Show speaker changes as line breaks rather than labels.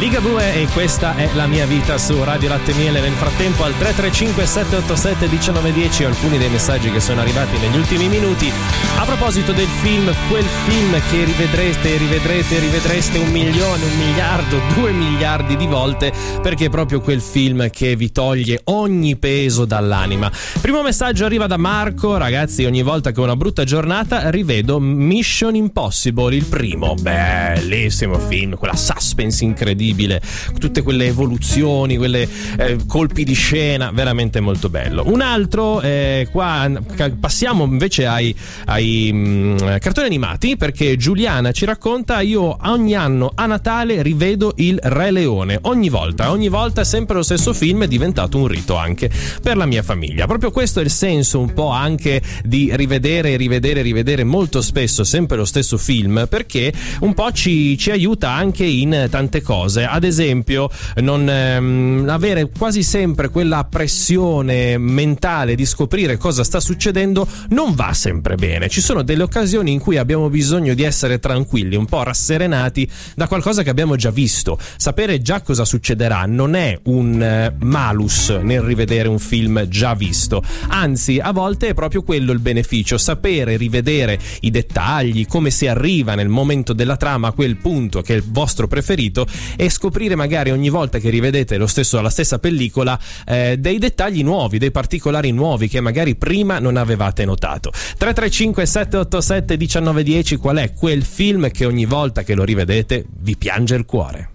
Ligabue e questa è la mia vita su Radio Latte Miele. Nel frattempo al 335 787 1910 alcuni dei messaggi che sono arrivati negli ultimi minuti a proposito del film, quel film che rivedreste 1 milione, 1 miliardo, 2 miliardi di volte, perché è proprio quel film che vi toglie ogni peso dall'anima. Primo messaggio arriva da Marco: ragazzi, ogni volta che ho una brutta giornata rivedo Mission Impossible, il primo. Bellissimo film, quella suspense incredibile, tutte quelle evoluzioni, quelle colpi di scena, veramente molto bello. Un altro, qua passiamo invece ai cartoni animati, perché Giuliana ci racconta: io ogni anno a Natale rivedo il Re Leone, ogni volta sempre lo stesso film, è diventato un rito anche per la mia famiglia. Proprio questo è il senso un po' anche di rivedere molto spesso sempre lo stesso film, perché un po' ci aiuta anche in tante cose. Ad esempio, non avere quasi sempre quella pressione mentale di scoprire cosa sta succedendo non va sempre bene. Ci sono delle occasioni in cui abbiamo bisogno di essere tranquilli, un po' rasserenati da qualcosa che abbiamo già visto. Sapere già cosa succederà non è un malus nel rivedere un film già visto, anzi a volte è proprio quello il beneficio: sapere, rivedere i dettagli, come si arriva nel momento della trama a quel punto che è il vostro preferito, e scoprire magari ogni volta che rivedete la stessa pellicola dei dettagli nuovi, dei particolari nuovi che magari prima non avevate notato. 335 787 1910, qual è quel film che ogni volta che lo rivedete vi piange il cuore?